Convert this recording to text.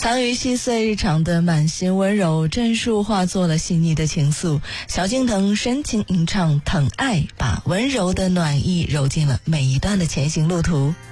藏于细碎日常的满心温柔，正数化作了细腻的情愫。萧敬腾深情吟唱《疼爱》，把温柔的暖意揉进了每一段的前行路途。